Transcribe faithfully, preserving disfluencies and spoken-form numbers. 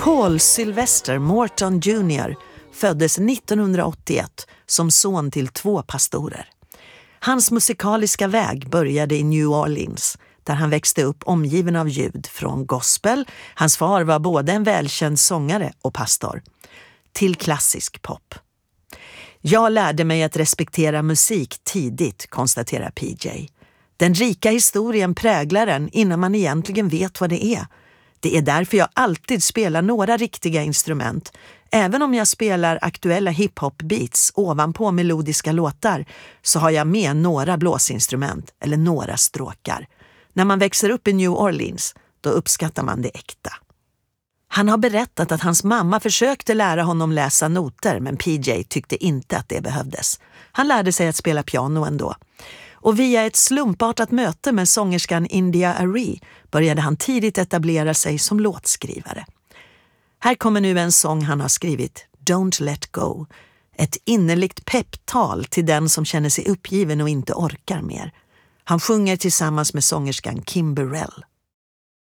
Paul Sylvester Morton junior föddes nittonhundraåttioett som son till två pastorer. Hans musikaliska väg började i New Orleans, där han växte upp omgiven av ljud från gospel, hans far var både en välkänd sångare och pastor, till klassisk pop. Jag lärde mig att respektera musik tidigt, konstaterar P J. Den rika historien präglar en innan man egentligen vet vad det är. Det är därför jag alltid spelar några riktiga instrument. Även om jag spelar aktuella hiphop-beats ovanpå melodiska låtar så har jag med några blåsinstrument eller några stråkar. När man växer upp i New Orleans, då uppskattar man det äkta. Han har berättat att hans mamma försökte lära honom läsa noter, men P J tyckte inte att det behövdes. Han lärde sig att spela piano ändå. Och via ett slumpartat möte med sångerskan India Arie började han tidigt etablera sig som låtskrivare. Här kommer nu en sång han har skrivit, Don't Let Go. Ett innerligt pepptal till den som känner sig uppgiven och inte orkar mer. Han sjunger tillsammans med sångerskan Kim Burrell.